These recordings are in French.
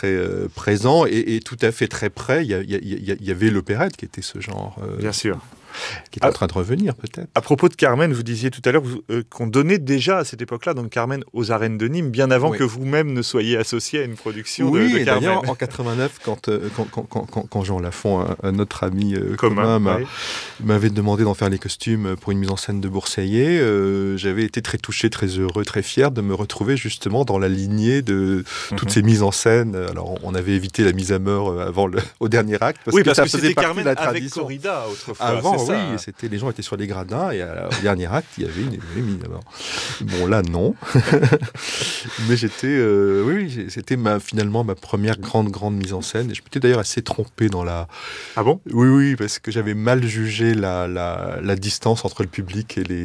très présent et tout à fait très près. Il y avait l'opérette qui était ce genre. Bien sûr. Qui est en train de revenir, peut-être. À propos de Carmen, vous disiez tout à l'heure qu'on donnait déjà à cette époque-là, donc Carmen, aux arènes de Nîmes, bien avant que vous-même ne soyez associé à une production de Carmen. Oui, d'ailleurs, en 89, quand Jean Lafont, un autre ami commun, m'avait demandé d'en faire les costumes pour une mise en scène de Bourseillet, j'avais été très touché, très heureux, très fier de me retrouver justement dans la lignée de toutes ces mises en scène. Alors, on avait évité la mise à mort au dernier acte, parce que ça faisait partie de la tradition. Avec corrida, autrefois. Avant, oui, les gens étaient sur les gradins et au dernier acte, il y avait une mise à mort. Bon, là, non. Mais c'était finalement ma première grande mise en scène. Et je m'étais d'ailleurs assez trompé dans la... Ah bon ? Oui, parce que j'avais mal jugé la distance entre le public et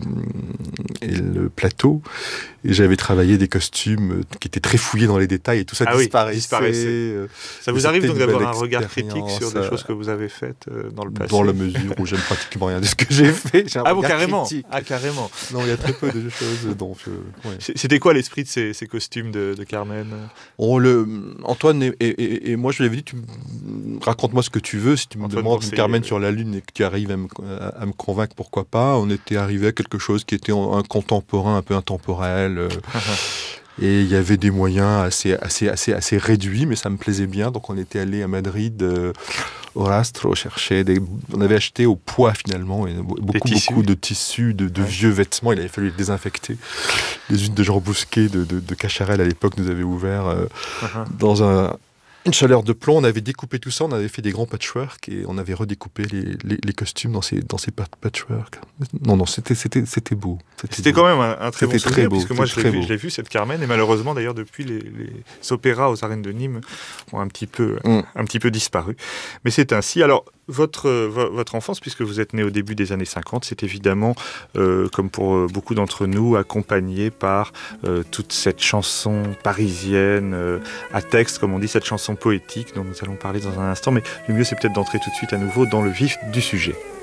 le plateau. Et j'avais travaillé des costumes qui étaient très fouillés dans les détails et tout ça disparaissait. Ça vous arrive donc d'avoir un regard critique sur des choses que vous avez faites dans le passé ? Dans la mesure où j'aime pratiquement rien de ce que j'ai fait. Carrément. Non, il y a très peu de choses. Donc, C'était quoi l'esprit de ces costumes de Carmen ? Antoine et moi, je lui avais dit, raconte-moi ce que tu veux. Si tu me demandes une Carmen sur la Lune et que tu arrives à me convaincre, pourquoi pas. On était arrivé à quelque chose qui était un contemporain, un peu intemporel. Et il y avait des moyens assez réduits, mais ça me plaisait bien. Donc on était allé à Madrid, au Rastro, chercher on avait acheté au poids finalement, et beaucoup de tissus, de vieux vêtements. Il avait fallu les désinfecter. Les usines de Jean Bousquet de Cacharel à l'époque nous avaient ouvert dans une chaleur de plomb. On avait découpé tout ça, on avait fait des grands patchwork et on avait redécoupé les costumes dans ces patchwork. Non, c'était beau. C'était quand même un très bon souvenir, puisque moi je l'ai vu cette Carmen, et malheureusement d'ailleurs depuis les opéras aux arènes de Nîmes ont un petit peu disparu. Mais c'est ainsi. Alors votre enfance, puisque vous êtes né au début des années 50, c'est évidemment, comme pour beaucoup d'entre nous, accompagné par toute cette chanson parisienne à texte, comme on dit, cette chanson poétique dont nous allons parler dans un instant. Mais le mieux, c'est peut-être d'entrer tout de suite à nouveau dans le vif du sujet.